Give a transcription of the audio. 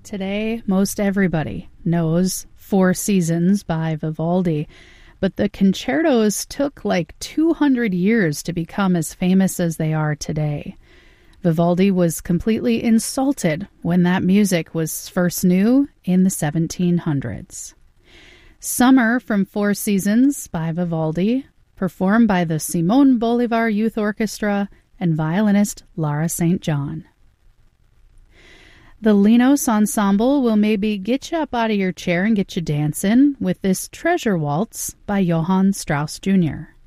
Today, most everybody knows Four Seasons by Vivaldi, but the concertos took like 200 years to become as famous as they are today. Vivaldi was completely insulted when that music was first new in the 1700s. Summer from Four Seasons by Vivaldi, performed by the Simon Bolivar Youth Orchestra and violinist Lara St. John. The Linos Ensemble will maybe get you up out of your chair and get you dancing with this Treasure Waltz by Johann Strauss Jr.